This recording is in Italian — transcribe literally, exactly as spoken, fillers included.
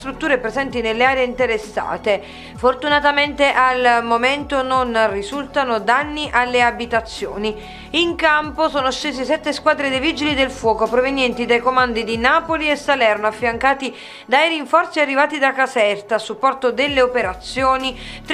strutture presenti nelle aree interessate. Fortunatamente al momento non risultano danni alle abitazioni. In campo sono scesi sette squadre dei vigili del fuoco provenienti dai comandi di Napoli e Salerno, affiancati dai rinforzi arrivati da Caserta a supporto delle operazioni.